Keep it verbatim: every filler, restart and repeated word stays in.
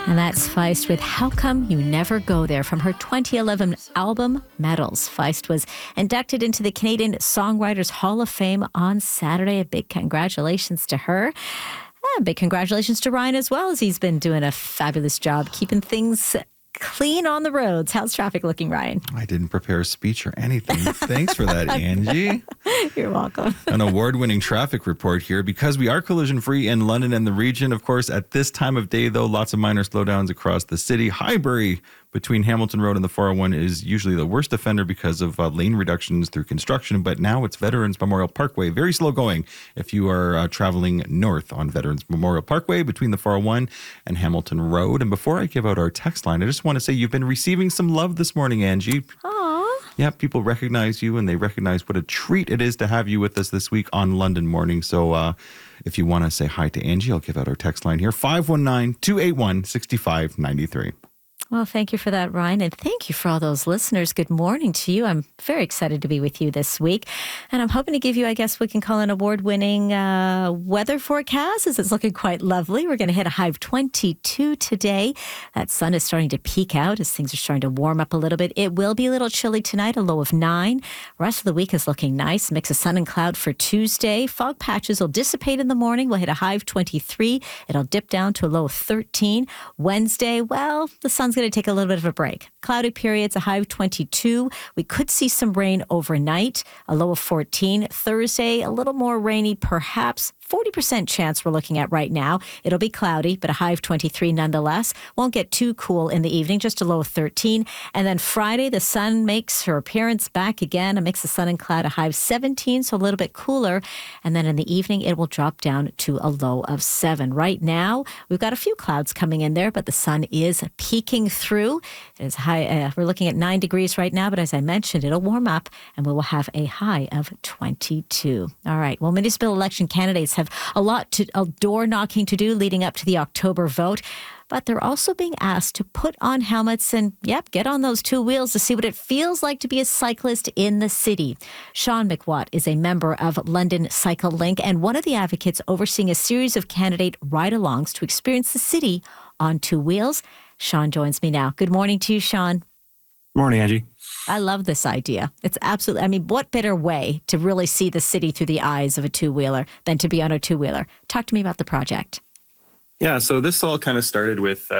And that's Feist with How Come You Never Go There from her twenty eleven album, Medals. Feist was inducted into the Canadian Songwriters Hall of Fame on Saturday. A big congratulations to her. And big congratulations to Ryan as well, as he's been doing a fabulous job keeping things clean on the roads. How's traffic looking, Ryan? I didn't prepare a speech or anything. Thanks for that, Angie. You're welcome. An award-winning traffic report here because we are collision-free in London and the region. Of course, at this time of day, though, lots of minor slowdowns across the city. Highbury between Hamilton Road and the four oh one is usually the worst offender because of uh, lane reductions through construction, but now it's Veterans Memorial Parkway. Very slow going if you are uh, traveling north on Veterans Memorial Parkway between the four oh one and Hamilton Road. And before I give out our text line, I just want to say you've been receiving some love this morning, Angie. Aww. Yeah, people recognize you and they recognize what a treat it is to have you with us this week on London Morning. So uh, if you want to say hi to Angie, I'll give out our text line here, five one nine, two eight one, six five nine three. Well, thank you for that, Ryan, and thank you for all those listeners. Good morning to you. I'm very excited to be with you this week, and I'm hoping to give you, I guess we can call an award-winning uh, weather forecast, as it's looking quite lovely. We're going to hit a high of twenty-two today. That sun is starting to peek out as things are starting to warm up a little bit. It will be a little chilly tonight, a low of nine. Rest of the week is looking nice. Mix of sun and cloud for Tuesday. Fog patches will dissipate in the morning. We'll hit a high of twenty-three. It'll dip down to a low of thirteen. Wednesday, well, the sun's going to take a little bit of a break. Cloudy periods, a high of twenty-two. We could see some rain overnight, a low of fourteen. Thursday, a little more rainy, perhaps forty percent chance we're looking at right now. It'll be cloudy, but a high of twenty-three nonetheless. Won't get too cool in the evening, just a low of thirteen. And then Friday, the sun makes her appearance back again. A mix of sun and cloud, a high of seventeen, so a little bit cooler. And then in the evening, it will drop down to a low of seven. Right now, we've got a few clouds coming in there, but the sun is peeking through. It is high. Uh, we're looking at nine degrees right now, but as I mentioned, it'll warm up and we will have a high of twenty-two. All right. Well, municipal election candidates have a lot to a door knocking to do leading up to the October vote, but they're also being asked to put on helmets and, yep, get on those two wheels to see what it feels like to be a cyclist in the city. Sean McWatt is a member of London Cycle Link and one of the advocates overseeing a series of candidate ride-alongs to experience the city on two wheels. Sean joins me now. Good morning to you, Sean. Morning, Angie. I love this idea. It's absolutely, I mean, what better way to really see the city through the eyes of a two-wheeler than to be on a two-wheeler? Talk to me about the project. Yeah, so this all kind of started with